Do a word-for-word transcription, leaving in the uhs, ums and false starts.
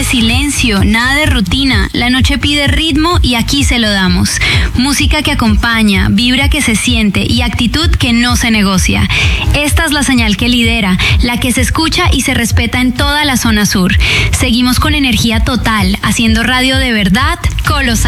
silencio, nada de rutina. La noche pide ritmo y aquí se lo damos. Música que acompaña, vibra que se siente y actitud que no se negocia. Esta es la señal que lidera, la que se escucha y se respeta en toda la zona sur. Seguimos con energía total, haciendo radio de verdad, colosal.